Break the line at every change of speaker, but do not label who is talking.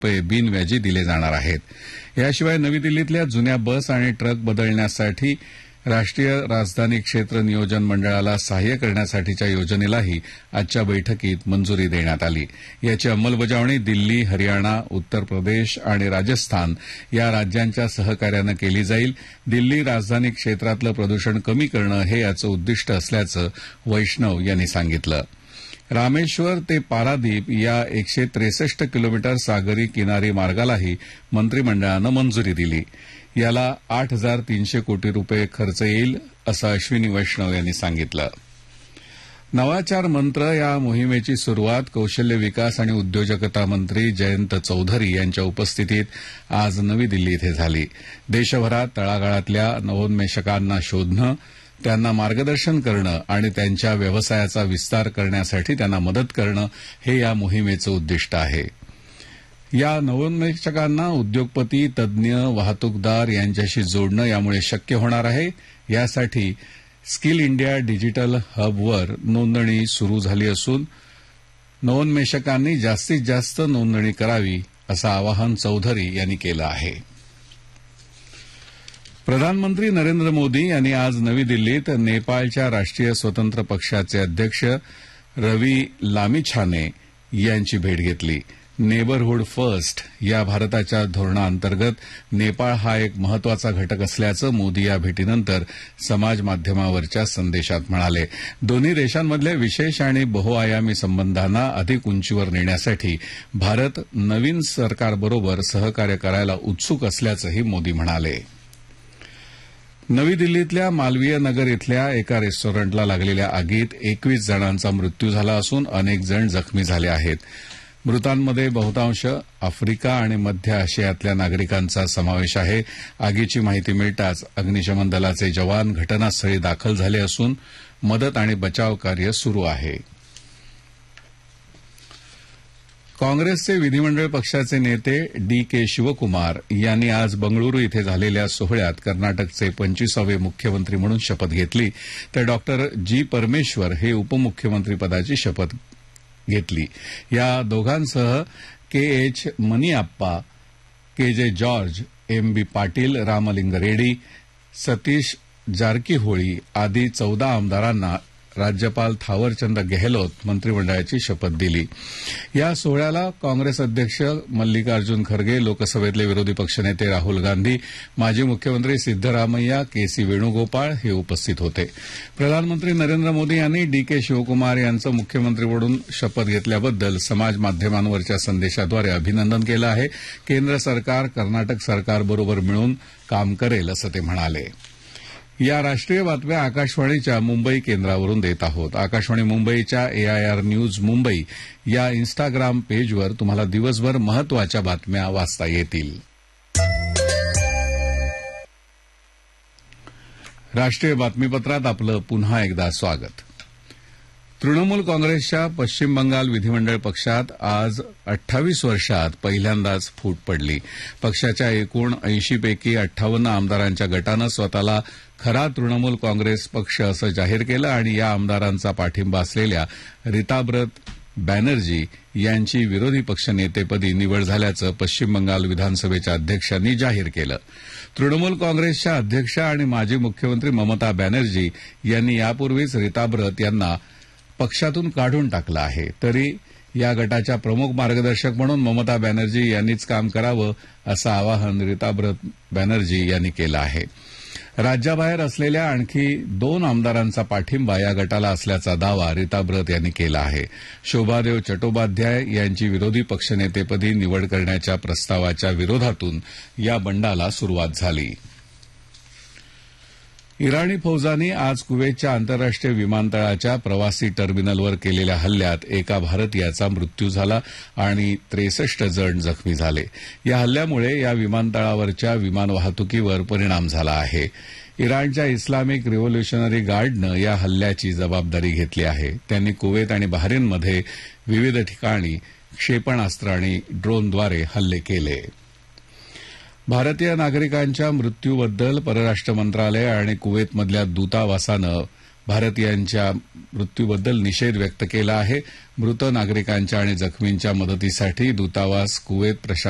बिनव्याजी दिले जाणार आहेत. याशिवाय नवी दिल्लीतल्या जुन्या बस आणि ट्रक बदलण्यासाठी राष्ट्रीय राजधानी क्षेत्र नियोजन मंडळाला सहाय्य करण्यासाठीच्या योजनेलाही आजच्या बैठकीत मंजुरी देण्यात आली. याची अंमलबजावणी दिल्ली, हरियाणा, उत्तर प्रदेश आणि राजस्थान या राज्यांच्या सहकार्यानं केली जाईल. दिल्ली राजधानी क्षेत्रातलं प्रदूषण कमी करणं हे याचं उद्दिष्ट असल्याचं वैष्णव यांनी सांगितलं. रामेश्वर ते पारादीप या 163 किलोमीटर सागरी किनारी मार्गालाही मंत्रिमंडळानं मंजुरी दिली. याला 8,300 कोटी रुपये खर्च येईल असं अश्विनी वैष्णव यांनी सांगितलं. नवाचार मंत्र या मोहिमेची सुरुवात कौशल्य विकास आणि उद्योजकता मंत्री जयंत चौधरी यांच्या उपस्थितीत आज नवी दिल्ली इथं झाली. देशभरात तळागाळातल्या नवोन्मेषकांना शोधणं, त्यांना मार्गदर्शन करणं आणि त्यांच्या व्यवसायाचा विस्तार करण्यासाठी त्यांना मदत करणं हे या मोहिमेचं उद्दिष्ट आहे. या नवोन्मेषकांना उद्योगपती, तज्ञ, वाहतूकदार यांच्याशी जोडणं यामुळे शक्य होणार आहे. यासाठी स्किल इंडिया डिजिटल हबवर नोंदणी सुरू झाली असून नवोन्मेषकांनी जास्तीत जास्त नोंदणी करावी असं आवाहन चौधरी यांनी केलं आहे. प्रधानमंत्री नरेंद्र मोदी यांनी आज नवी दिल्लीत नेपाळच्या राष्ट्रीय स्वतंत्र पक्षाचे अध्यक्ष रवी लामिछाने यांची भेट घेतली. नेबरहूड फर्स्ट या भारताच्या धोरणाअंतर्गत नेपाळ हा एक महत्वाचा घटक असल्याचं मोदी या भेटीनंतर समाज माध्यमावरच्या संदेशात म्हणाले. दोन्ही देशांमधल्या विशेष आणि बहुआयामी संबंधांना अधिक उंचीवर नेण्यासाठी भारत नवीन सरकारबरोबर सहकार्य करायला उत्सुक असल्याचंही मोदी म्हणाले. नवी दिल्लीतल्या मालवीय नगर इथल्या एका रेस्टॉरंटला लागलेल्या आगीत 21 जणांचा मृत्यू झाला असून अनेक जण जखमी झाले आहेत. मृतांमध्ये बहुतांश आफ्रिका आणि मध्य आशियातल्या नागरिकांचा समावेश आहे. आगीची माहिती मिळताच अग्निशमन दलाचे जवान घटनास्थळी दाखल झाले असून मदत आणि बचाव कार्य सुरू आहे. काँग्रेसचे विधिमंडळ पक्षाचे नेते डी.के. शिवकुमार यांनी आज बंगळुरू इथे झालेल्या सोहळ्यात कर्नाटकचे 25वे मुख्यमंत्री म्हणून शपथ घेतली. तर डॉ. जी. परमेश्वर हे उपमुख्यमंत्रीपदाची शपथ घेतली. या दोघांसह के.एच. मनियाप्पा, के.जे. George, MB. पाटील, रामलिंग रेड्डी, सतीश जारकीहोळी आदी 14 आमदारांना राज्यपाल थावरचंद गेहलोत मंत्रिमंडळाची शपथ दिली. या सोहळ्याला काँग्रेस अध्यक्ष मल्लिकार्जुन खरगे, लोकसभेतले विरोधी पक्षनेते राहुल गांधी, माजी मुख्यमंत्री सिद्धरामय्या, के.सी. वेणुगोपाळ हे उपस्थित होते. प्रधानमंत्री नरेंद्र मोदी यांनी डी.के. शिवकुमार यांचं मुख्यमंत्री म्हणून शपथ घेतल्याबद्दल समाज माध्यमांवरच्या संदेशाद्वारे अभिनंदन केलं आहे. केंद्र सरकार कर्नाटक सरकारबरोबर मिळून काम करेल असं ते म्हणाले. या राष्ट्रीय बातम्या आकाशवाणीच्या मुंबई केंद्रावरून देत आहोत. आकाशवाणी मुंबईच्या एआयआर न्यूज मुंबई या इन्स्टाग्राम पेजवर तुम्हाला दिवसभर महत्वाच्या बातम्या वाचता येतील. राष्ट्रीय बातमीपत्रात आपलं पुन्हा एकदा स्वागत. तृणमूल काँग्रेसच्या पश्चिम बंगाल विधिमंडळ पक्षात आज 28 वर्षात पहिल्यांदाच फूट पडली. पक्षाच्या एकूण 80 पैकी 58 आमदारांच्या गटानं स्वतःला खरा तृणमूल काँग्रेस पक्ष असं जाहीर केलं आणि या आमदारांचा पाठिंबा असलेल्या रिताब्रत बॅनर्जी यांची विरोधी पक्षनेतेपदी निवड झाल्याचं पश्चिम बंगाल विधानसभेच्या अध्यक्षांनी जाहीर केलं. तृणमूल काँग्रेसच्या अध्यक्ष आणि माजी मुख्यमंत्री ममता बॅनर्जी यांनी यापूर्वीच रिताब्रत यांना पक्षातून काढून टाकलं आहे. तरी या गटाच्या प्रमुख मार्गदर्शक म्हणून ममता बॅनर्जी यांनीच काम करावं असं आवाहन रिताब्रत बॅनर्जी यांनी केलं आहे. राज्याबाहेर असलेल्या आणखी 2 आमदारांचा पाठिंबा या गटाला असल्याचा दावा रिताब्रत यांनी केला आहे. शोभादेव चट्टोपाध्याय यांची विरोधी पक्षनेतेपदी निवड करण्याच्या प्रस्तावाच्या विरोधातून या बंडाला सुरुवात झाली. इराणी फौजांनी आज कुवेतच्या आंतरराष्ट्रीय विमानतळाच्या प्रवासी टर्मिनलवर केलेल्या हल्ल्यात एका भारतीयाचा मृत्यू झाला आणि 63 जण जखमी झाले. या हल्ल्यामुळे या विमानतळावरच्या विमान वाहतुकीवर परिणाम झाला आहे. इराणच्या इस्लामिक रिव्होल्युशनरी गार्डनं या हल्ल्याची जबाबदारी घेतली आहे. त्यांनी कुवेत आणि बहरीनमध्ये विविध ठिकाणी क्षेपणास्त्र आणि ड्रोनद्वारे हल्ले केले. भारतीय नागरिकांच्या मृत्यूबद्दल परराष्ट्र मंत्रालय आणि कुवेतमधल्या दूतावासानं भारतीयांच्या मृत्यूबद्दल निषेध व्यक्त केला आहे. मृत नागरिकांच्या आणि जखमींच्या मदतीसाठी दूतावास कुवेत